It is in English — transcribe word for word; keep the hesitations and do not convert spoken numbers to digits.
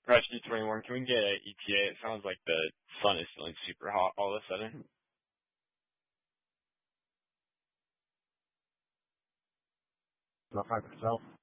Rescue twenty-one, can we get an E T A? It sounds like the sun is feeling super hot all of a sudden. Not five yourself.